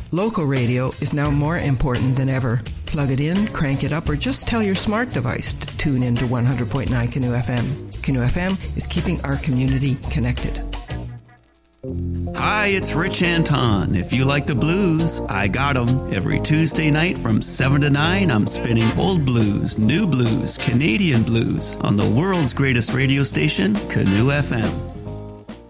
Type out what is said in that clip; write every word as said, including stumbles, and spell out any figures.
Local radio is now more important than ever. Plug it in, crank it up, or just tell your smart device to tune in to one hundred point nine Canoe F M. Canoe F M is keeping our community connected. Hi, it's Rich Anton. If you like the blues, I got 'em. Every Tuesday night from seven to nine, I'm spinning old blues, new blues, Canadian blues on the world's greatest radio station, Canoe F M.